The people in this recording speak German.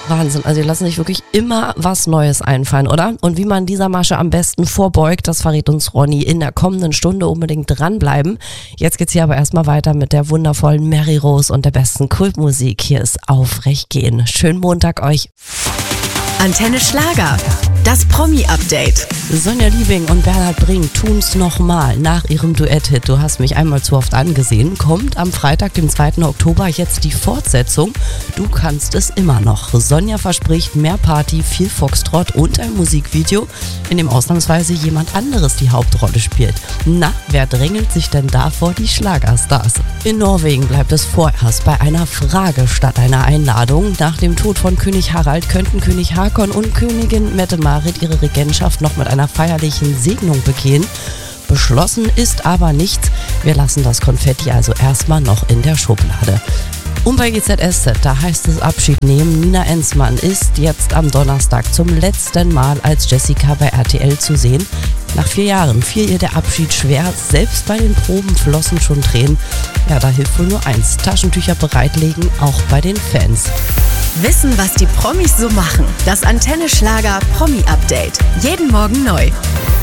Wahnsinn, also die lassen sich wirklich immer was Neues einfallen, oder? Und wie man dieser Masche am besten vorbeugt, das verrät uns Ronny in der kommenden Stunde. Unbedingt dranbleiben. Jetzt geht's hier aber erstmal weiter mit der wundervollen Mary Rose und der besten Kultmusik. Hier ist Aufrecht gehen. Schönen Montag euch. Antenne Schlager, das Promi-Update. Sonja Liebing und Bernhard Brink tun's nochmal nach ihrem Duett-Hit Du hast mich einmal zu oft angesehen. Kommt am Freitag, dem 2. Oktober, jetzt die Fortsetzung. Du kannst es immer noch. Sonja verspricht mehr Party, viel Foxtrott und ein Musikvideo, in dem ausnahmsweise jemand anderes die Hauptrolle spielt. Na, wer drängelt sich denn da vor die Schlagerstars? In Norwegen bleibt es vorerst bei einer Frage statt einer Einladung. Nach dem Tod von König Harald könnten König Haakon und Königin Mette-Marit ihre Regentschaft noch mit einer feierlichen Segnung begehen. Beschlossen ist aber nichts. Wir lassen das Konfetti also erstmal noch in der Schublade. Und bei GZSZ, da heißt es Abschied nehmen. Nina Enzmann ist jetzt am Donnerstag zum letzten Mal als Jessica bei RTL zu sehen. Nach 4 Jahren fiel ihr der Abschied schwer. Selbst bei den Proben flossen schon Tränen. Ja, da hilft wohl nur eins: Taschentücher bereitlegen, auch bei den Fans. Wissen, was die Promis so machen. Das Antenne Schlager Promi-Update. Jeden Morgen neu.